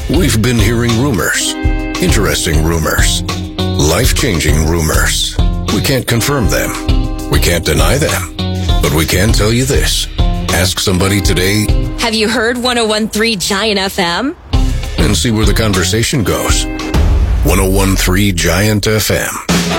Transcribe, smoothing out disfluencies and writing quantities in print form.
We've been hearing rumors. Interesting rumors. Life-changing rumors. We can't confirm them. We can't deny them. But we can tell you this. Ask somebody today. Have you heard 101.3 Giant FM? And see where the conversation goes. 101.3 Giant FM.